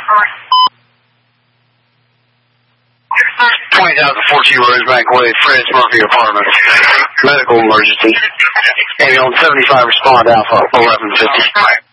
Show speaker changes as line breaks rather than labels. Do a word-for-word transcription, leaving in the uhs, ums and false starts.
twenty thousand fourteen Rosebank Way, Fred's Murphy Apartment. Medical emergency. Ambulance seventy-five, respond Alpha eleven fifty.